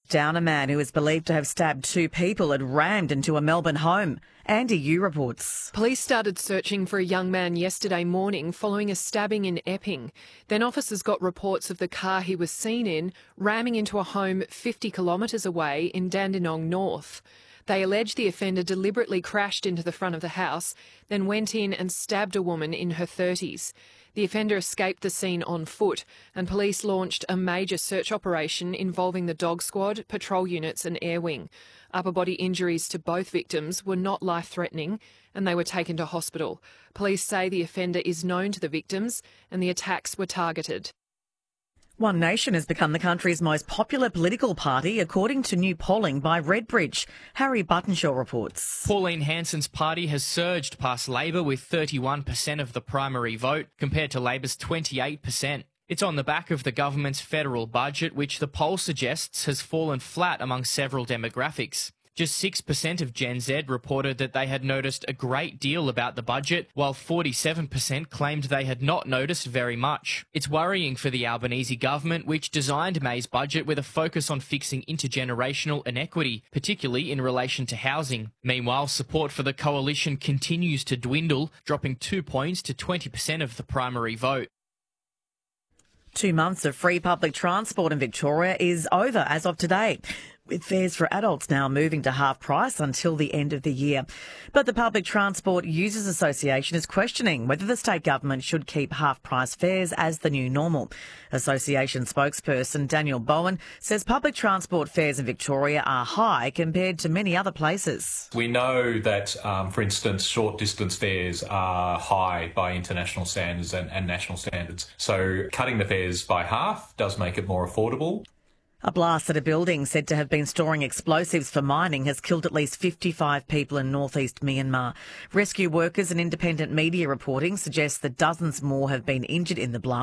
down a man who is believed to have stabbed two people and rammed into a Melbourne home. Andy Yu reports. Police started searching for a young man yesterday morning following a stabbing in Epping. Then officers got reports of the car he was seen in ramming into a home 50 kilometres away in Dandenong North. They allege the offender deliberately crashed into the front of the house, then went in and stabbed a woman in her 30s. The offender escaped the scene on foot, and police launched a major search operation involving the dog squad, patrol units and air wing. Upper body injuries to both victims were not life-threatening, and they were taken to hospital. Police say the offender is known to the victims and the attacks were targeted. One Nation has become the country's most popular political party, according to new polling by Redbridge. Harry Buttonshaw reports. Pauline Hanson's party has surged past Labor with 31% of the primary vote, compared to Labor's 28%. It's on the back of the government's federal budget, which the poll suggests has fallen flat among several demographics. Just 6% of Gen Z reported that they had noticed a great deal about the budget, while 47% claimed they had not noticed very much. It's worrying for the Albanese government, which designed May's budget with a focus on fixing intergenerational inequity, particularly in relation to housing. Meanwhile, support for the coalition continues to dwindle, dropping 2 points to 20% of the primary vote. 2 months of free public transport in Victoria is over as of today, with fares for adults now moving to half price until the end of the year. But the Public Transport Users Association is questioning whether the state government should keep half price fares as the new normal. Association spokesperson Daniel Bowen says public transport fares in Victoria are high compared to many other places. We know that, for instance, short distance fares are high by international standards and national standards. So cutting the fares by half does make it more affordable. A blast at a building said to have been storing explosives for mining has killed at least 55 people in northeast Myanmar. Rescue workers and independent media reporting suggests that dozens more have been injured in the blast.